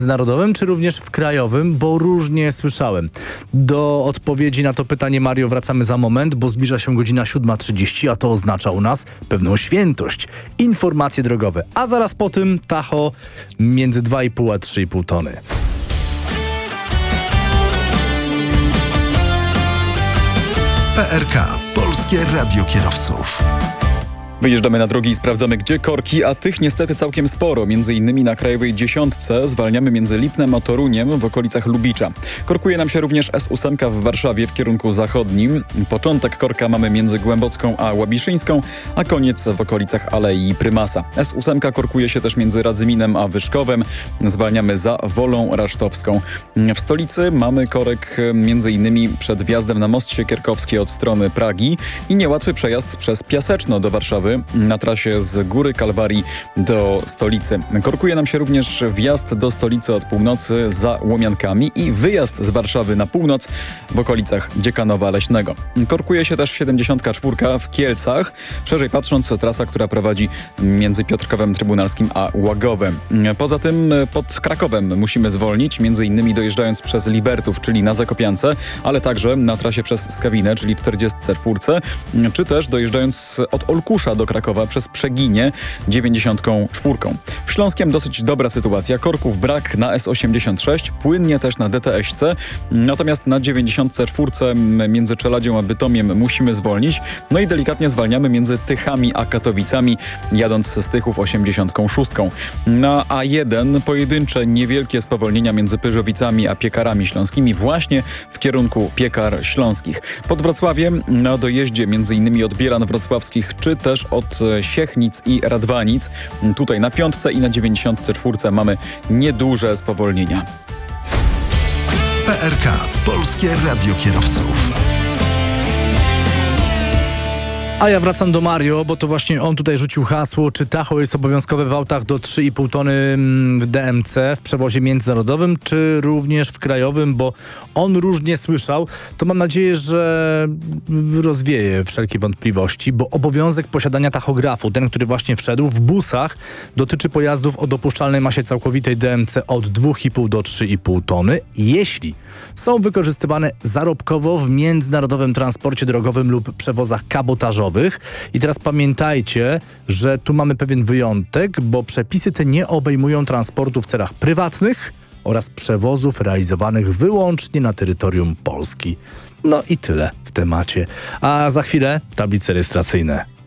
międzynarodowym, czy również w krajowym, bo różnie słyszałem. Do odpowiedzi na to pytanie, Mario, wracamy za moment, bo zbliża się godzina 7:30, a to oznacza u nas pewną świętość. Informacje drogowe. A zaraz po tym Tahoe między 2,5 a 3,5 tony. PRK. Polskie Radio Kierowców. Wyjeżdżamy na drogi i sprawdzamy, gdzie korki, a tych niestety całkiem sporo. Między innymi na Krajowej 10 zwalniamy między Lipnem a Toruniem w okolicach Lubicza. Korkuje nam się również S8 w Warszawie w kierunku zachodnim. Początek korka mamy między Głębocką a Łabiszyńską, a koniec w okolicach Alei Prymasa. S8 korkuje się też między Radzyminem a Wyszkowem. Zwalniamy za Wolą Rasztowską. W stolicy mamy korek między innymi przed wjazdem na Most Siekierkowski od strony Pragi i niełatwy przejazd przez Piaseczno do Warszawy na trasie z Góry Kalwarii do stolicy. Korkuje nam się również wjazd do stolicy od północy za Łomiankami i wyjazd z Warszawy na północ w okolicach Dziekanowa Leśnego. Korkuje się też 74 w Kielcach. Szerzej patrząc, trasa, która prowadzi między Piotrkowem Trybunalskim a Łagowem. Poza tym pod Krakowem musimy zwolnić, między innymi dojeżdżając przez Libertów, czyli na Zakopiance, ale także na trasie przez Skawinę, czyli 44, czy też dojeżdżając od Olkusza do Krakowa przez Przeginie 94. W Śląskiem dosyć dobra sytuacja. Korków brak na S86, płynnie też na DTS-ce, natomiast na 94 między Czeladzią a Bytomiem musimy zwolnić. No i delikatnie zwalniamy między Tychami a Katowicami, jadąc z Tychów 86. Na A1 pojedyncze niewielkie spowolnienia między Pyrzowicami a Piekarami Śląskimi właśnie w kierunku Piekar Śląskich. Pod Wrocławiem na dojeździe między innymi od Bielan Wrocławskich, czy też od Siechnic i Radwanic. Tutaj na 5 i na 94 mamy nieduże spowolnienia. PRK. Polskie Radio Kierowców. A ja wracam do Mario, bo to właśnie on tutaj rzucił hasło, czy Tahoe jest obowiązkowe w autach do 3,5 tony w DMC w przewozie międzynarodowym, czy również w krajowym, bo on różnie słyszał. To mam nadzieję, że rozwieje wszelkie wątpliwości, bo obowiązek posiadania tachografu, ten, który właśnie wszedł w busach, dotyczy pojazdów o dopuszczalnej masie całkowitej DMC od 2,5 do 3,5 tony, jeśli są wykorzystywane zarobkowo w międzynarodowym transporcie drogowym lub przewozach kabotażowych. I teraz pamiętajcie, że tu mamy pewien wyjątek, bo przepisy te nie obejmują transportu w celach prywatnych oraz przewozów realizowanych wyłącznie na terytorium Polski. No i tyle w temacie. A za chwilę tablice rejestracyjne.